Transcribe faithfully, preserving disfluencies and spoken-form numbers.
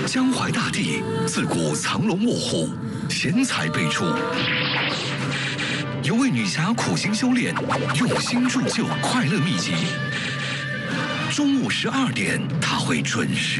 江淮大地自古藏龙卧虎，贤才辈出。有位女侠苦心修炼，用心铸就快乐秘籍。中午十二点，她会准时